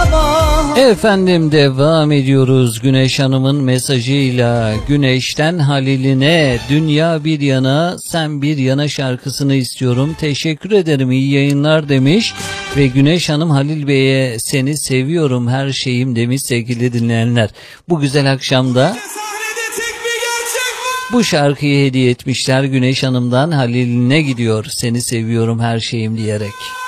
Efendim devam ediyoruz Güneş Hanım'ın mesajıyla. Güneş'ten Halil'ine dünya bir yana sen bir yana şarkısını istiyorum. Teşekkür ederim, iyi yayınlar demiş. Ve Güneş Hanım Halil Bey'e seni seviyorum her şeyim demiş sevgili dinleyenler. Bu güzel akşamda bu şarkıyı hediye etmişler. Güneş Hanım'dan Halil'ine gidiyor seni seviyorum her şeyim diyerek.